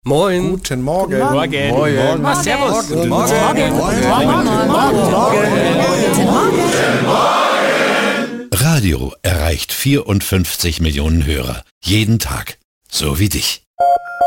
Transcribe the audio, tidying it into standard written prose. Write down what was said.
Moin. Guten Morgen. Morgen. Morgen. Was, servus. Guten Morgen. Radio erreicht 54 Millionen Hörer. Jeden Tag. So wie dich.